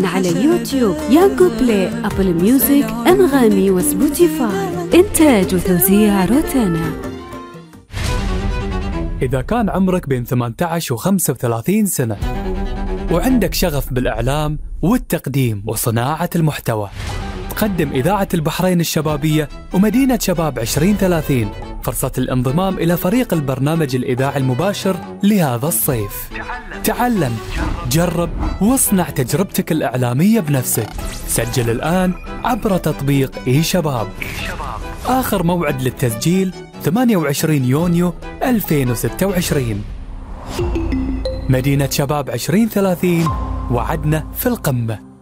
مجانا على يوتيوب، يانجو بلاي، أبل ميوزك، أنغامي وسبوتيفاي. إنتاج وتوزيع روتانا. إذا كان عمرك بين 18 و 35 سنة وعندك شغف بالإعلام والتقديم وصناعة المحتوى، تقدم إذاعة البحرين الشبابية ومدينة شباب 2030 فرصة الانضمام إلى فريق البرنامج الإذاعي المباشر لهذا الصيف. تعلم، جرب، واصنع تجربتك الإعلامية بنفسك. سجل الآن عبر تطبيق إي شباب. آخر موعد للتسجيل 28 يونيو 2026. مدينة شباب 2030، وعدنا في القمة.